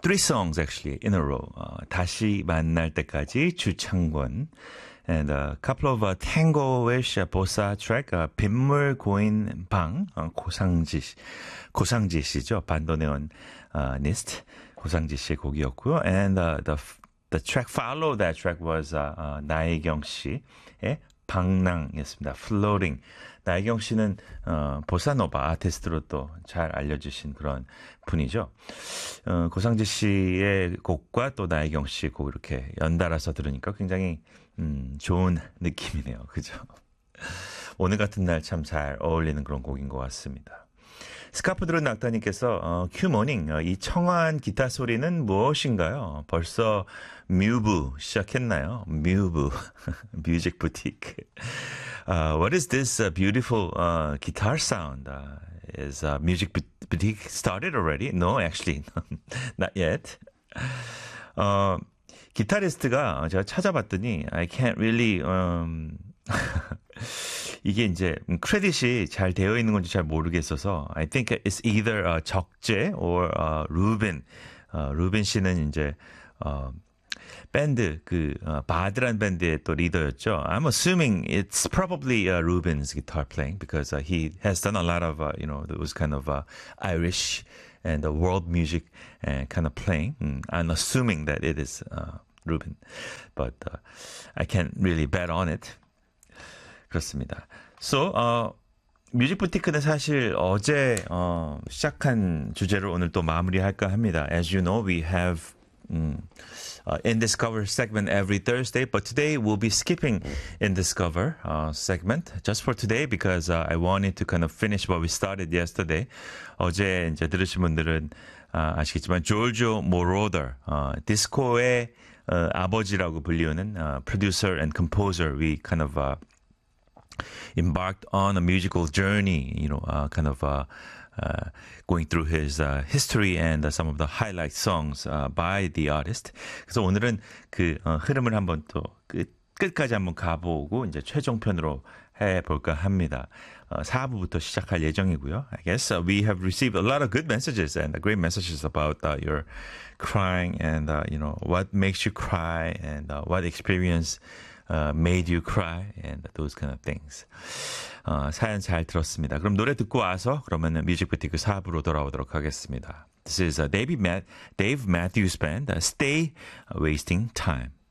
three songs actually in a row. 다시 만날 때까지 주창권. And a couple of tango-ish bossa track, 빗물 고인 방, 고상지 씨죠. 반도네온 니스트, 고상지 씨의 곡이었고요. And the track follow that track was 나혜경 씨의 방랑이었습니다. Floating. 나혜경 씨는 보사노바 아티스트로 또 잘 알려주신 그런 분이죠. 고상지 씨의 곡과 또 나혜경 씨의 곡 이렇게 연달아서 들으니까 굉장히 좋은 느낌이네요. 그죠? 오늘 같은 날 참 잘 어울리는 그런 곡인 것 같습니다. 스카프 들은 낙타님께서 큐모닝 이 청아한 기타 소리는 무엇인가요? 벌써 뮤브 시작했나요? 뮤브 뮤직 부티크. What is this beautiful guitar sound? Is Music Boutique started already? No, actually, not yet. 기타리스트가 제가 찾아봤더니 I can't really 이게 이제 크레딧이 잘 되어 있는 건지 잘 모르겠어서 I think it's either 적재 or 루빈. 루빈 씨는 이제 밴드 바드란 밴드의 또 리더였죠. I'm assuming it's probably Ruben's guitar playing because he has done a lot of those kind of Irish and world music kind of playing. I'm assuming that it is Ruben, but I can't really bet on it. 그렇습니다. So 뮤직 부티크는 사실 어제 시작한 주제를 오늘 또 마무리할까 합니다. As you know, we have in Discover segment every Thursday, but today we'll be skipping in Discover segment just for today because I wanted to kind of finish what we started yesterday. 어제 이제 들으신 분들은 아시겠지만 조르조 모로더 디스코의 아버지라고 불리우는 producer and composer. We kind of embarked on a musical journey, kind of going through his history and some of the highlight songs by the artist. 그래서 오늘은 그 흐름을 한번 또 끝까지 한번 가보고 이제 최종편으로 해볼까 합니다. 4부부터 시작할 예정이고요. I guess we have received a lot of good messages and great messages about your crying and what makes you cry and what experience made you cry and those kind of things. 사연 잘 들었습니다. 그럼 노래 듣고 와서 그러면은 뮤직 부티크 4부로 돌아오도록 하겠습니다. This is Dave Matthews Band, Stay Wasting Time.